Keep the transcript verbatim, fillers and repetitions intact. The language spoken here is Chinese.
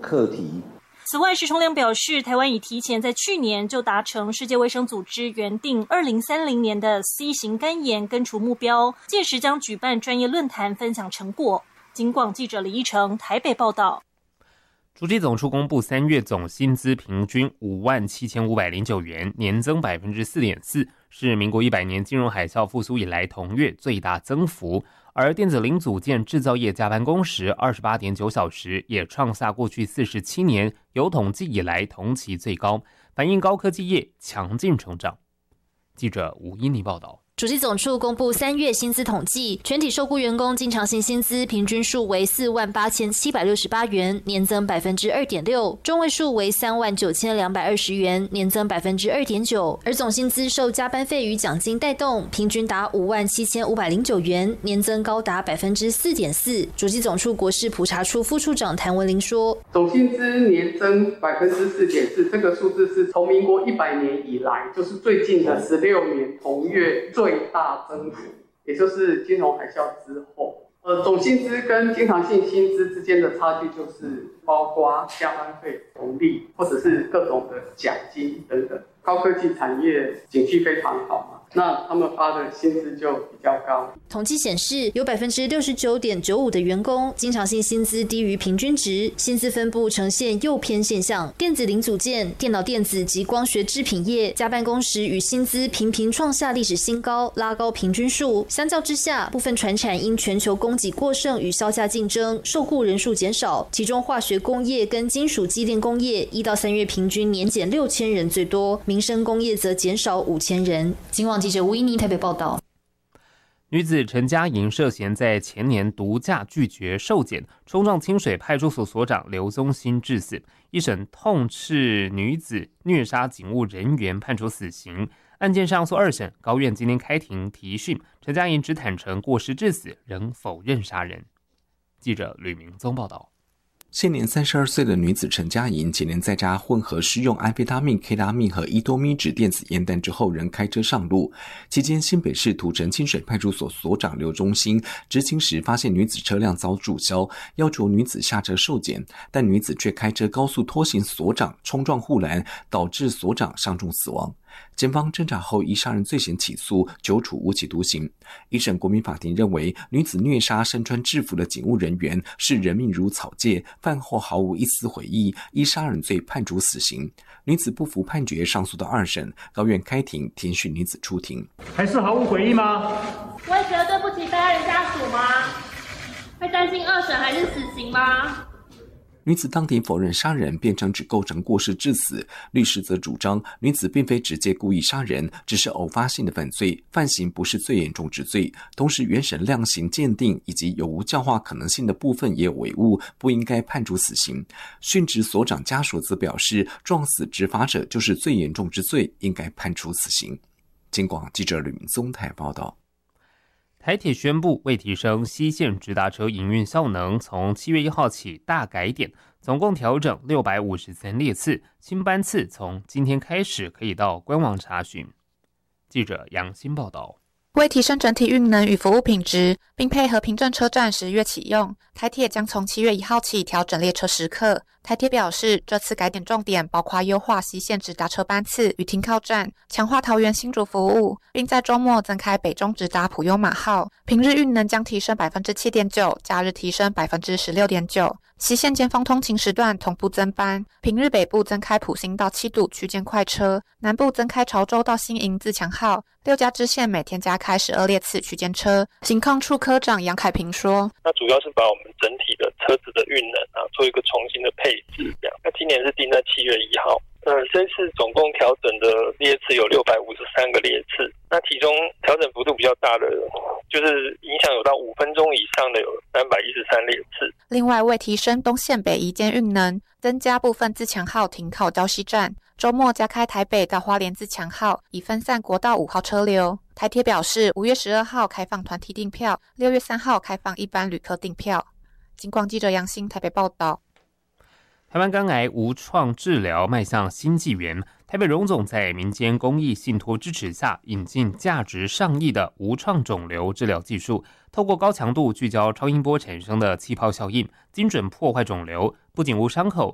课题。 此外，石崇良表示，台湾已提前在去年就达成世界卫生组织原定二零三零年的 C 型肝炎根除目标，届时将举办专业论坛分享成果。警广记者李一成台北报道。 主计总处公布三月总薪资平均五万七千五百零九元，年增百分之四点四，是民国一百年金融海啸复苏以来同月最大增幅。而电子零组件制造业加班工时二十八点九小时，也创下过去四十七年有统计以来同期最高，反映高科技业强劲成长。记者吴依妮报道。 主计总处公布三月薪资统计，全体受雇员工经常性薪资平均数为四万八千七百六十八元，年增百分之二点六，中位数为三万九千两百二十元，年增百分之二点九，而总薪资受加班费与奖金带动，平均达五万七千五百零九元，年增高达百分之四点四。主计总处国事普查处副处长谭文玲说， 总薪资年增百分之四点四，这个数字是从民国一百年以来，就是最近的十六年同月最最大增幅，也就是金融海啸之后，呃，总薪资跟经常性薪资之间的差距，就是包括加班费、红利，或者是各种的奖金等等。高科技产业景气非常好嘛，那他们发的薪资就比较高。 统计显示，有百分之六十九点九五的员工经常性薪资低于平均值，薪资分布呈现右偏现象。电子零组件、电脑电子及光学制品业加班工时与薪资频频创下历史新高，拉高平均数。相较之下，部分传产因全球供给过剩与销价竞争，受雇人数减少。其中化学工业跟金属机电工业一到三月平均年减六千人最多，民生工业则减少五千人。警网记者吴依妮台北报道。 女子陈佳莹涉嫌在前年毒驾拒绝受检，冲撞清水派出所所长刘宗兴致死。一审痛斥女子虐杀警务人员，判处死刑。案件上诉二审，高院今天开庭提讯，陈佳莹只坦承过失致死，仍否认杀人。记者吕明宗报道。 现年三十二岁的女子陈佳莹，前年在家混合施用安非他命、K 他命和伊多咪酯电子烟弹之后，仍开车上路。期间，新北市土城清水派出所所长刘忠兴执勤时，发现女子车辆遭注销，要求女子下车受检，但女子却开车高速拖行所长，冲撞护栏，导致所长伤重死亡。检方侦查后依杀人罪嫌起诉，久处无期徒刑。一审国民法庭认为，女子虐杀身穿制服的警务人员是人命如草芥，犯后毫无一丝悔意，依杀人罪判处死刑。女子不服判决，上诉到二审，高院开庭听讯女子出庭。 还是毫无悔意吗？ 会觉得对不起被害人家属吗？会担心二审还是死刑吗？ 女子当庭否认杀人，辩称只构成过失致死。律师则主张，女子并非直接故意杀人，只是偶发性的犯罪，犯行不是最严重之罪。同时，原审量刑鉴定以及有无教化可能性的部分也有违误，不应该判处死刑。殉职所长家属则表示，撞死执法者就是最严重之罪，应该判处死刑。警广记者吕明宗台报道。 台铁宣布，为提升西线直达车营运效能，从七月一号起大改点，总共调整六百五十三列次，新班次从今天开始可以到官网查询。记者杨欣报道。 为提升整体运能与服务品质，并配合平镇车站十月启用，台铁将从七月一号起调整列车时刻。台铁表示，这次改点重点包括优化西线直达车班次与停靠站，强化桃园新竹服务，并在周末增开北中直达普悠玛号，平日运能将提升 百分之七点九， 假日提升 百分之十六点九。西线尖峰通勤时段同步增班，平日北部增开埔心到七堵区间快车，南部增开潮州到新营自强号，六家支线每天加开十二列次区间车。行控处科长杨凯平说， 那主要是把我们整体的车子的运能啊做一个重新的配置，这样。那今年是定在七月一号。呃，这次总共调整的列次有六百五十三个列次，那其中调整幅度比较大的，就是影响有到五分钟以上的有三百一十三列次。 另外，为提升东线北移间运能，增加部分自强号停靠礁溪站，周末加开台北到花莲自强号，以分散国道五号车流。台铁表示，五月十二号开放团体订票，六月三号开放一般旅客订票。警广记者杨欣台北报道。 台湾肝癌无创治疗迈向新纪元，台北荣总在民间公益信托支持下，引进价值上亿的无创肿瘤治疗技术，透过高强度聚焦超音波产生的气泡效应，精准破坏肿瘤，不仅无伤口，